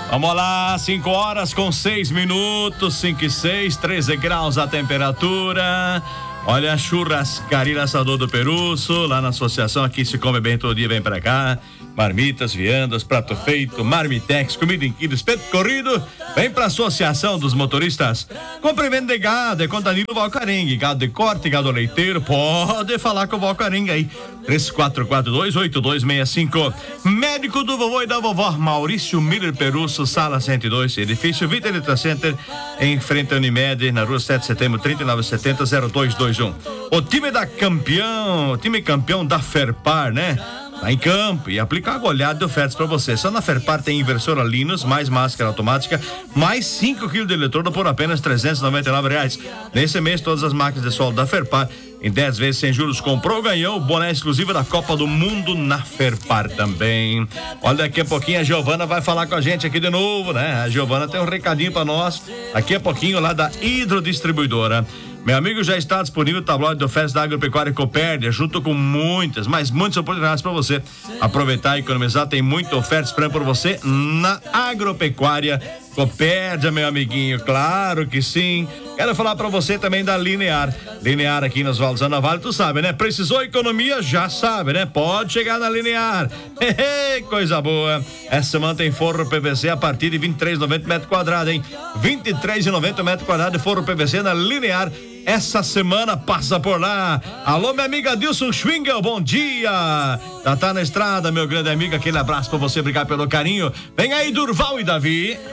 Vamos lá, 5h06, 5 e 6, 13 graus a temperatura. Olha, a churrascaria Assador do Peruço, lá na associação, aqui se come bem todo dia, vem pra cá. Marmitas, viandas, prato feito, marmitex, comida em quilo, espeto corrido. Vem pra associação dos motoristas. Compre e vende gado, é com Danilo Valcarengue, gado de corte, gado leiteiro, pode falar com o Valcarengue aí. 3442-8265. Médico do vovô e da vovó, Maurício Miller Peruço, sala 102, edifício Vitalita Center, em frente à Unimed, na rua 7 de setembro, 3970-0221. O time campeão da Ferpar, né? Tá em campo e aplica uma goleada de ofertas pra você. Só na Ferpar tem inversora Linus, mais máscara automática, mais 5 kg de eletrodo por apenas R$399. Nesse mês, todas as máquinas de solda da Ferpar em 10 vezes sem juros. Comprou, ganhou o boné exclusivo da Copa do Mundo na Ferpar também. Olha, daqui a pouquinho a Giovana vai falar com a gente aqui de novo, né? A Giovana tem um recadinho pra nós, daqui a pouquinho lá da Hidrodistribuidora. Meu amigo, já está disponível o tabloide de ofertas da Agropecuária Copérdia, junto com muitas oportunidades para você aproveitar e economizar. Tem muita oferta esperando por você na Agropecuária Copérdia, meu amiguinho, claro que sim. Quero falar para você também da Linear. Linear aqui nos Valdos Ana Vale, tu sabe, né? Precisou economia, já sabe, né? Pode chegar na Linear. Coisa boa. Essa semana tem forro PVC a partir de R$23,90 metro quadrado, hein? R$23,90 metro quadrado de forro PVC na Linear. Essa semana passa por lá. Alô, minha amiga Dilson Schwingel, bom dia. Tá na estrada, meu grande amigo, aquele abraço pra você, obrigado pelo carinho. Vem aí, Durval e Davi.